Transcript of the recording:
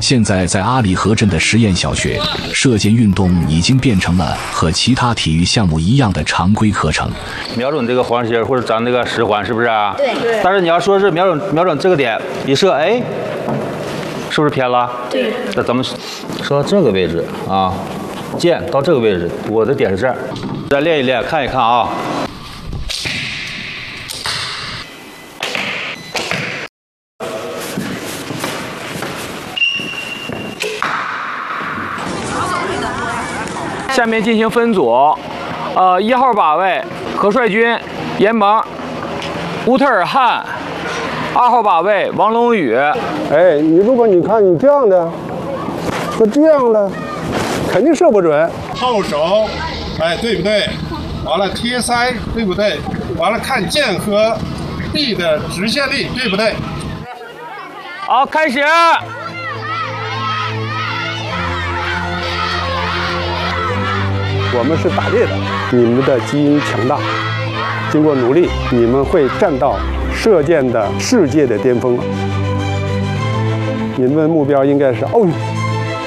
现在在阿里河镇的实验小学，射箭运动已经变成了和其他体育项目一样的常规课程。 瞄准这个黄心或者咱这个10环，是不是啊？ 对。 但是你要说是瞄准这个点一射，哎，是不是偏了？ 对。 那咱们说到这个位置啊，箭到这个位置，我的点是这儿，再练一练，看一看啊。下面进行分组，1号靶位何帅军、严萌、乌特尔汗，2号靶位王龙宇。 哎，如果你看你这样的和这样的，肯定射不准。 后手，哎，对不对？完了贴腮，对不对？完了看箭和臂的直线力，对不对？ 好，开始。 我们是打猎的，你们的基因强大，经过努力，你们会站到射箭的世界的巅峰。你们的目标应该是奥运。